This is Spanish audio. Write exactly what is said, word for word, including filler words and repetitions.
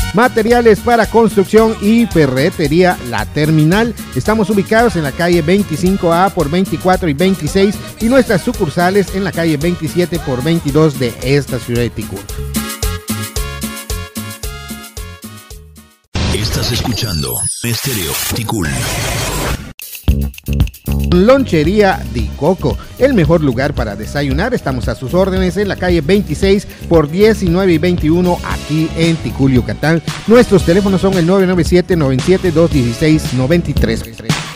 materiales para construcción y ferretería La Terminal. Estamos ubicados en la calle veinticinco A por veinticuatro y veintiséis y nuestras sucursales en la calle veintisiete por veintidós de esta ciudad de Ticul. Estás escuchando Estéreo Ticul. Lonchería Di Coco, el mejor lugar para desayunar. Estamos a sus órdenes en la calle veintiséis por diecinueve y veintiuno aquí en Ticul, Yucatán. Nuestros teléfonos son el nueve nueve siete, noventa y siete, doscientos dieciséis, noventa y tres.